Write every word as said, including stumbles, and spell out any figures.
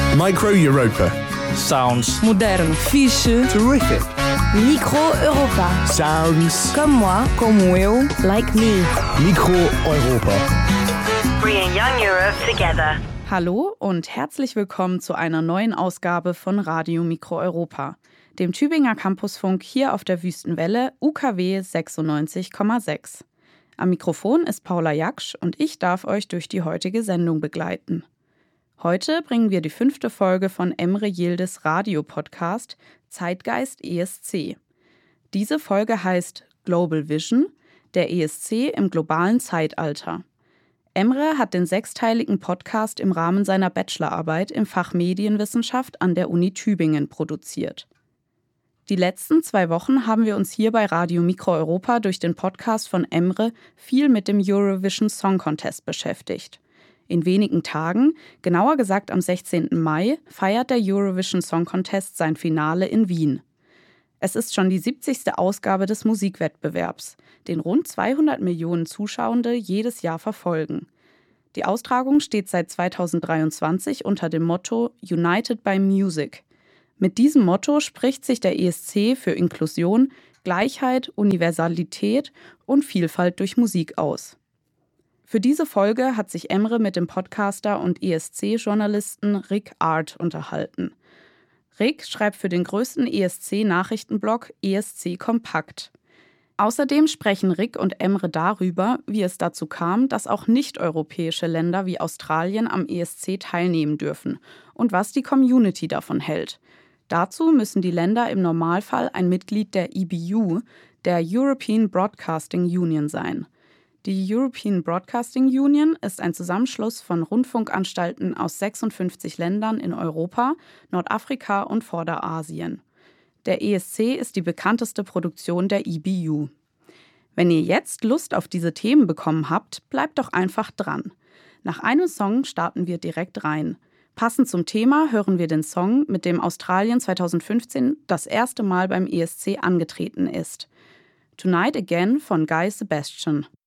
Micro Europa. Sounds Modern. Fiche. Terrific. Micro Europa. Sounds. Comme moi. Como eu. Like me. Micro Europa. Bringing young Europe together. Hallo und herzlich willkommen zu einer neuen Ausgabe von Radio Mikro Europa, dem Tübinger Campusfunk hier auf der Wüstenwelle U K W sechsundneunzig Komma sechs. Am Mikrofon ist Paula Jaksch und ich darf euch durch die heutige Sendung begleiten. Heute bringen wir die fünfte Folge von Emre Yildiz Radio-Podcast Zeitgeist E S C. Diese Folge heißt Global Vision, der E S C im globalen Zeitalter. Emre hat den sechsteiligen Podcast im Rahmen seiner Bachelorarbeit im Fach Medienwissenschaft an der Uni Tübingen produziert. Die letzten zwei Wochen haben wir uns hier bei Radio Mikro Europa durch den Podcast von Emre viel mit dem Eurovision Song Contest beschäftigt. In wenigen Tagen, genauer gesagt am sechzehnten Mai, feiert der Eurovision Song Contest sein Finale in Wien. Es ist schon die siebzigste Ausgabe des Musikwettbewerbs, den rund zweihundert Millionen Zuschauende jedes Jahr verfolgen. Die Austragung steht seit zweitausenddreiundzwanzig unter dem Motto United by Music. Mit diesem Motto spricht sich der E S C für Inklusion, Gleichheit, Universalität und Vielfalt durch Musik aus. Für diese Folge hat sich Emre mit dem Podcaster und E S C-Journalisten Rick Art unterhalten. Rick schreibt für den größten E S C-Nachrichtenblog E S C Kompakt. Außerdem sprechen Rick und Emre darüber, wie es dazu kam, dass auch nicht-europäische Länder wie Australien am E S C teilnehmen dürfen und was die Community davon hält. Dazu müssen die Länder im Normalfall ein Mitglied der E B U, der European Broadcasting Union, sein. Die European Broadcasting Union ist ein Zusammenschluss von Rundfunkanstalten aus sechsundfünfzig Ländern in Europa, Nordafrika und Vorderasien. Der E S C ist die bekannteste Produktion der E B U. Wenn ihr jetzt Lust auf diese Themen bekommen habt, bleibt doch einfach dran. Nach einem Song starten wir direkt rein. Passend zum Thema hören wir den Song, mit dem Australien zweitausendfünfzehn das erste Mal beim E S C angetreten ist. Tonight Again von Guy Sebastian.